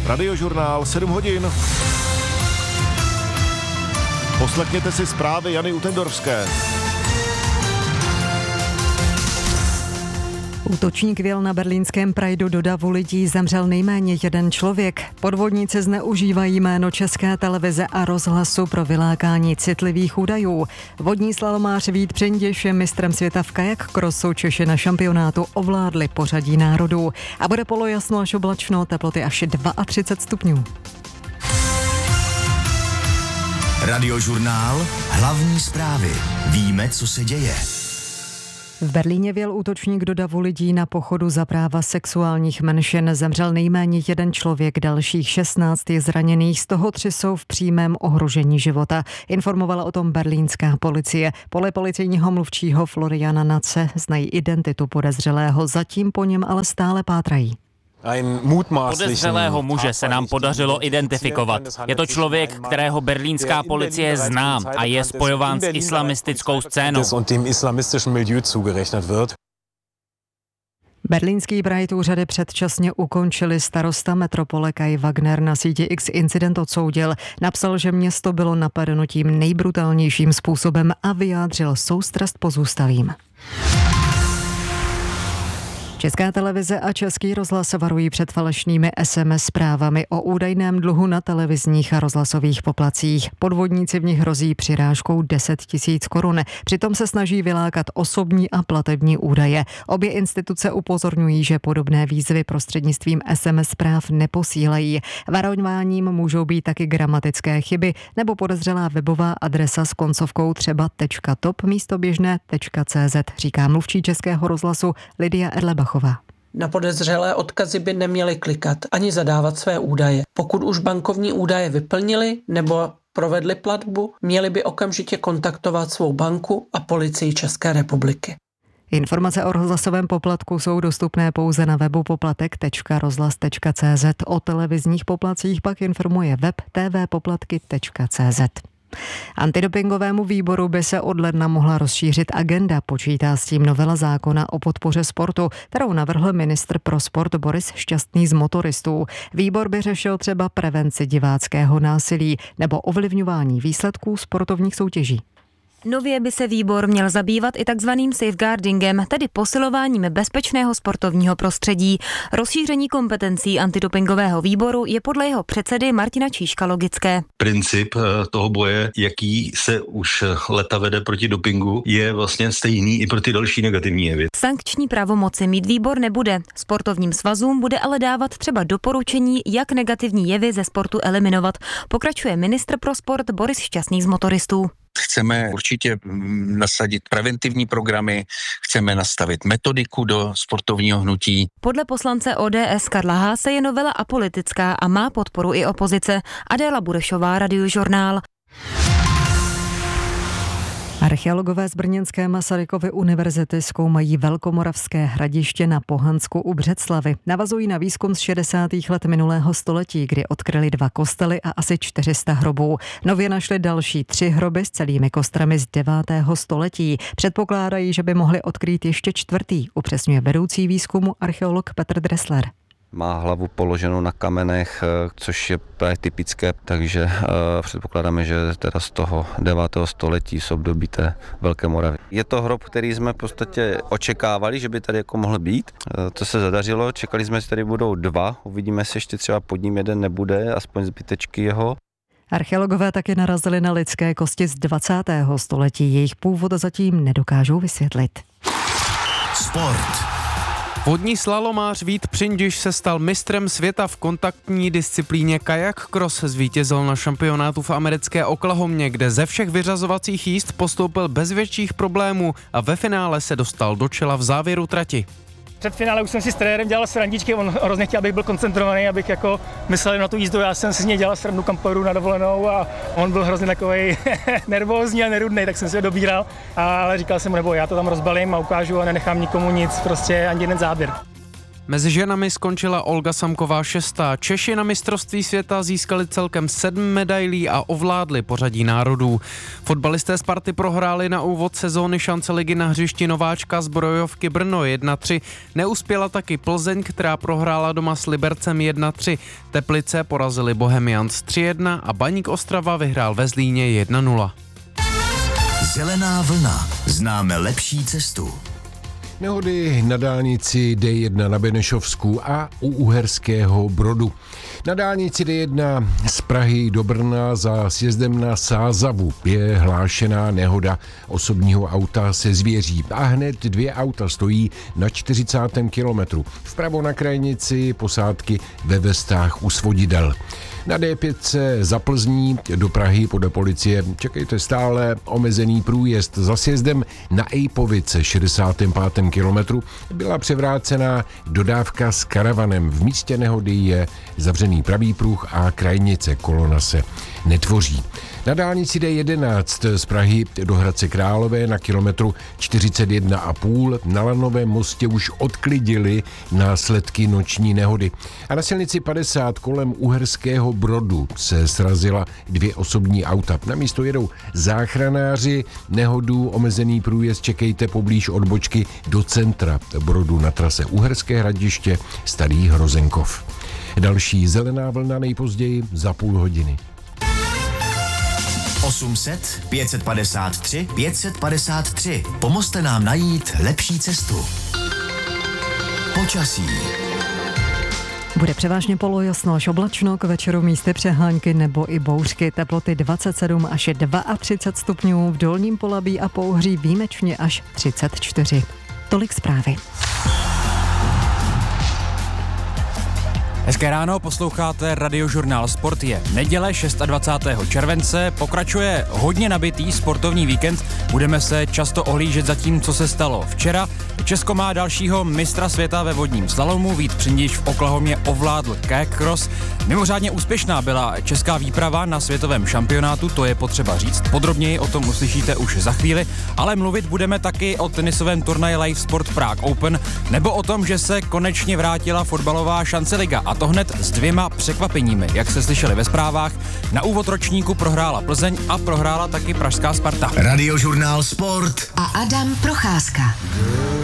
Radiožurnál 7 hodin. Poslechněte si zprávy Jany Utendorfské. Útočník vjel na berlínském Prideu do davu lidí, zemřel nejméně jeden člověk. Podvodníci zneužívají jméno České televize a rozhlasu pro vylákání citlivých údajů. Vodní slalomář Vít Přindiš je mistrem světa v kajak crossu. Češi na šampionátu ovládli pořadí národů. A bude polojasno až oblačno, teploty až 32 stupňů. Radiožurnál, hlavní zprávy. Víme, co se děje. V Berlíně vjel útočník do davu lidí na pochodu za práva sexuálních menšin. Zemřel nejméně jeden člověk, dalších 16 je zraněných, z toho 3 jsou v přímém ohrožení života. Informovala o tom berlínská policie. Podle policejního mluvčího Floriana Nace znají identitu podezřelého, zatím po něm ale stále pátrají. Podezřelého muže se nám podařilo identifikovat. Je to člověk, kterého berlínská policie zná a je spojován s islamistickou scénou. Berlínský Pride úřady předčasně ukončili. Starosta metropole Kai Wagner na síti X incident odsoudil. Napsal, že město bylo napadeno tím nejbrutálnějším způsobem a vyjádřil soustrast pozůstalým. Česká televize a Český rozhlas varují před falešnými SMS zprávami o údajném dluhu na televizních a rozhlasových poplatcích. Podvodníci v nich hrozí přirážkou 10 000 korun. Přitom se snaží vylákat osobní a platební údaje. Obě instituce upozorňují, že podobné výzvy prostřednictvím SMS zpráv neposílají. Varováním můžou být taky gramatické chyby nebo podezřelá webová adresa s koncovkou třeba .top místo běžné .cz, říká mluvčí Českého rozhlasu Lidia Erlebachová. Na podezřelé odkazy by neměli klikat ani zadávat své údaje. Pokud už bankovní údaje vyplnili nebo provedli platbu, měli by okamžitě kontaktovat svou banku a policii České republiky. Informace o rozhlasovém poplatku jsou dostupné pouze na webu poplatek.rozhlas.cz. O televizních poplatcích pak informuje web tvpoplatky.cz. Antidopingovému výboru by se od ledna mohla rozšířit agenda. Počítá s tím novela zákona o podpoře sportu, kterou navrhl ministr pro sport Boris Šťastný z Motoristů. Výbor by řešil třeba prevenci diváckého násilí nebo ovlivňování výsledků sportovních soutěží. Nově by se výbor měl zabývat i takzvaným safeguardingem, tedy posilováním bezpečného sportovního prostředí. Rozšíření kompetencí antidopingového výboru je podle jeho předsedy Martina Číška logické. Princip toho boje, jaký se už leta vede proti dopingu, je vlastně stejný i pro ty další negativní jevy. Sankční pravomoci mít výbor nebude. Sportovním svazům bude ale dávat třeba doporučení, jak negativní jevy ze sportu eliminovat. Pokračuje ministr pro sport Boris Šťastný z Motoristů. Chceme určitě nasadit preventivní programy, chceme nastavit metodiku do sportovního hnutí. Podle poslance ODS Karla Haase je novela apolitická a má podporu i opozice. Adéla Burešová, Radiožurnál. Archeologové z brněnské Masarykovy univerzity zkoumají velkomoravské hradiště na Pohansku u Břeclavi. Navazují na výzkum z 60. let minulého století, kdy odkryli 2 kostely a asi 400 hrobů. Nově našli další 3 hroby s celými kostrami z 9. století. Předpokládají, že by mohli odkrýt ještě 4., upřesňuje vedoucí výzkumu archeolog Petr Dressler. Má hlavu položenou na kamenech, což je právě typické, takže předpokládáme, že teda z toho 9. století z období té Velké Moravy. Je to hrob, který jsme v podstatě očekávali, že by tady jako mohl být. To se zadařilo, čekali jsme, že tady budou 2, uvidíme, jestli ještě třeba pod ním jeden nebude, aspoň zbytečky jeho. Archeologové taky narazili na lidské kosti z 20. století. Jejich původ zatím nedokážou vysvětlit. Sport. Vodní slalomář Vít Přindiš se stal mistrem světa v kontaktní disciplíně kajak cross. Zvítězil na šampionátu v americké Oklahomě, kde ze všech vyřazovacích jízd postoupil bez větších problémů a ve finále se dostal do čela v závěru trati. Před finále už jsem si s trenérem dělal srandičky, on hrozně chtěl, abych byl koncentrovaný, abych jako myslel na tu jízdu, já jsem si z něj dělal srandu, kam pojedu na dovolenou a on byl hrozně takovej nervózní a nerudnej, tak jsem si ho dobíral, ale říkal jsem mu, nebo já to tam rozbalím a ukážu a nenechám nikomu nic, prostě ani jeden záběr. Mezi ženami skončila Olga Samková 6. Češi na mistrovství světa získali celkem 7 medailí a ovládli pořadí národů. Fotbalisté Sparty prohráli na úvod sezóny šance ligy na hřišti nováčka Zbrojovky Brno 1-3. Neuspěla taky Plzeň, která prohrála doma s Libercem 1-3. Teplice porazili Bohemians 3-1 a Baník Ostrava vyhrál ve Zlíně 1-0. Zelená vlna. Známe lepší cestu. Nehody na dálnici D1 na Benešovsku a u Uherského Brodu. Na dálnici D1 z Prahy do Brna za sjezdem na Sázavu je hlášená nehoda osobního auta se zvěří a hned 2 auta stojí na 40. kilometru. Vpravo na krajnici posádky ve Vestách u Svodidel. Na D5 za Plzní do Prahy podle policie čekejte stále omezený průjezd. Za sjezdem na Ejpovice 65. kilometru byla převrácená dodávka s karavanem. V místě nehody je zavřený pravý pruh a krajnice, kolona se netvoří. Na dálnici D11 z Prahy do Hradce Králové na kilometru 41,5 na Lanovém mostě už odklidili následky noční nehody. A na silnici 50 kolem Uherského Brodu se srazila 2 osobní auta. Na místo jedou záchranáři, nehodu omezený průjezd čekejte poblíž odbočky do centra Brodu na trase Uherské Hradiště Starý Hrozenkov. Další zelená vlna nejpozději za půl hodiny. 800 553 553. Pomozte nám najít lepší cestu. Počasí. Bude převážně polojasno až oblačno, k večeru místy přehánky nebo i bouřky. Teploty 27 až 32 stupňů, v Dolním Polabí a Pouhří výjimečně až 34. Tolik zprávy. Hezké ráno, posloucháte Radiožurnál Sport. Je neděle 26. července, pokračuje hodně nabitý sportovní víkend. Budeme se často ohlížet za tím, co se stalo včera. Česko má dalšího mistra světa ve vodním slalomu. Vít Přindiš v Oklahomě ovládl kayak cross. Mimořádně úspěšná byla česká výprava na světovém šampionátu, to je potřeba říct. Podrobněji o tom uslyšíte už za chvíli, ale mluvit budeme taky o tenisovém turnaji Live Sport Prague Open nebo o tom, že se konečně vrátila fotbalová šance liga. A to hned s 2 překvapeními, jak jste slyšeli ve zprávách. Na úvod ročníku prohrála Plzeň a prohrála taky pražská Sparta. Radiožurnál Sport a Adam Procházka.